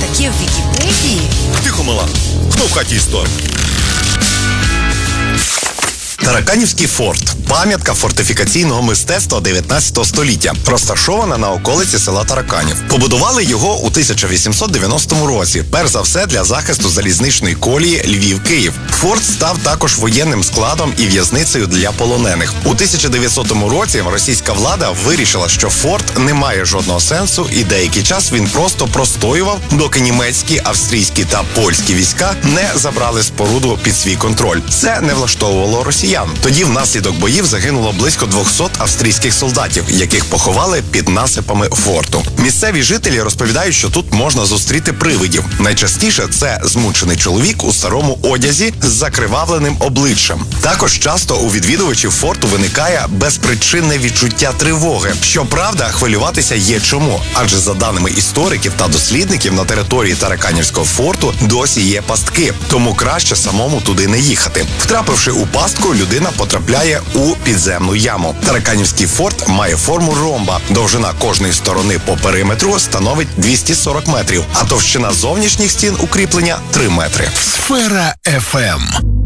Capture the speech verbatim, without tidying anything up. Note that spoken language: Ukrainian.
таке в Вікіпедії? Тихо, мала. Хто в хаті історик? Тараканівський форт – пам'ятка фортифікаційного мистецтва дев'ятнадцятого століття, розташована на околиці села Тараканів. Побудували його у тисяча вісімсот дев'яностому році, перш за все для захисту залізничної колії Львів-Київ. Форт став також воєнним складом і в'язницею для полонених. У тисяча дев'ятсотому році російська влада вирішила, що форт не має жодного сенсу, і деякий час він просто простоював, доки німецькі, австрійські та польські війська не забрали споруду під свій контроль. Це не влаштовувало росіян. Тоді внаслідок боїв загинуло близько двохсот австрійських солдатів, яких поховали під насипами форту. Місцеві жителі розповідають, що тут можна зустріти привидів. Найчастіше це змучений чоловік у старому одязі з закривавленим обличчям. Також часто у відвідувачів форту виникає безпричинне відчуття тривоги. Щоправда, хвилюватися є чому, адже за даними істориків та дослідників, на території Тараканівського форту досі є пастки, тому краще самому туди не їхати. Втрапивши у пастку, людина потрапляє у підземну яму. Тараканівський форт має форму ромба. Довжина кожної сторони по периметру становить двісті сорок метрів, а товщина зовнішніх стін укріплення – три метри. Сфера еф ем.